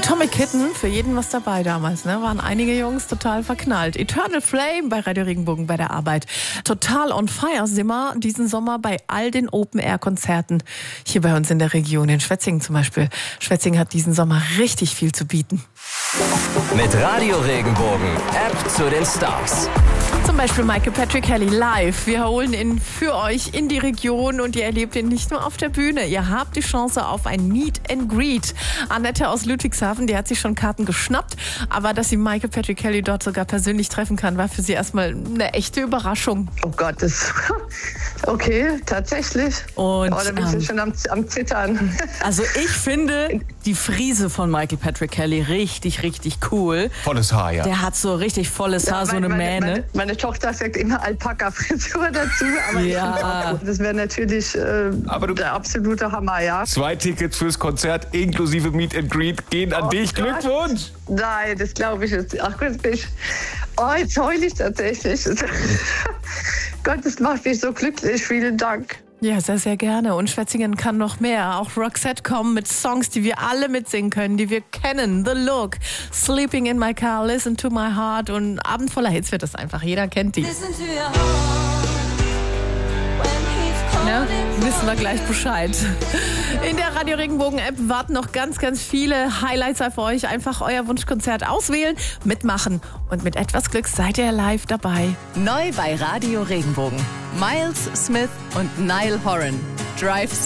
Atomic Kitten, für jeden was dabei damals, ne? Waren einige Jungs total verknallt. Eternal Flame bei Radio Regenbogen bei der Arbeit. Total on fire sind wir diesen Sommer bei all den Open-Air-Konzerten. Hier bei uns in der Region, in Schwetzingen zum Beispiel. Schwetzingen hat diesen Sommer richtig viel zu bieten. Mit Radio Regenbogen, App zu den Stars. Zum Beispiel Michael Patrick Kelly live. Wir holen ihn für euch in die Region und ihr erlebt ihn nicht nur auf der Bühne. Ihr habt die Chance auf ein Meet and Greet. Annette aus Ludwigshafen, die hat sich schon Karten geschnappt. Aber dass sie Michael Patrick Kelly dort sogar persönlich treffen kann, war für sie erstmal eine echte Überraschung. Oh Gott, das... Okay, tatsächlich. Und, da bin ich schon am Zittern. Also ich finde die Frise von Michael Patrick Kelly richtig, richtig cool. Volles Haar, ja. Der hat so richtig volles Haar, so eine Mähne. Meine Tochter sagt immer Alpaka-Frisur dazu, aber ja. Das wäre natürlich der absolute Hammer, ja. 2 Tickets fürs Konzert inklusive Meet and Greet gehen an dich. Gott. Glückwunsch! Nein, das glaube ich jetzt. Ach Gott, jetzt heule ich tatsächlich. Gott, das macht mich so glücklich. Vielen Dank. Ja, sehr, sehr gerne. Und Schwetzingen kann noch mehr. Auch Roxette kommen mit Songs, die wir alle mitsingen können, die wir kennen. The Look, Sleeping in My Car, Listen to My Heart und Abend voller Hits wird das einfach. Jeder kennt die. Ne? Wissen wir gleich Bescheid. In der Radio Regenbogen App warten noch ganz, ganz viele Highlights auf euch. Einfach euer Wunschkonzert auswählen, mitmachen und mit etwas Glück seid ihr live dabei. Neu bei Radio Regenbogen. Miles Smith und Niall Horan. Drive